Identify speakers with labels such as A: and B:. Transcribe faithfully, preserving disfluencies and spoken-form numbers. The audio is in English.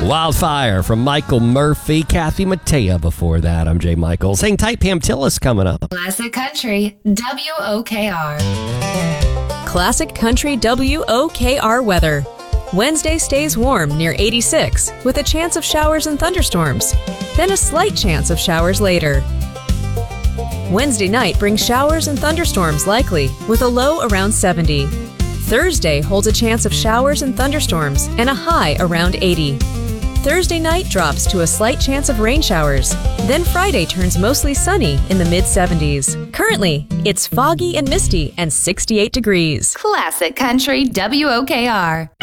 A: Wildfire from Michael Murphy, Kathy Mattea before that. I'm Jay Michaels. Hang tight, Pam Tillis coming up.
B: Classic Country, W O K R.
C: Classic Country W O K R weather. Wednesday stays warm near eighty-six with a chance of showers and thunderstorms, then a slight chance of showers later. Wednesday night brings showers and thunderstorms likely with a low around seventy. Thursday holds a chance of showers and thunderstorms and a high around eighty. Thursday night drops to a slight chance of rain showers. Then Friday turns mostly sunny in the mid seventies. Currently, it's foggy and misty and sixty-eight degrees.
B: Classic Country, W O K R.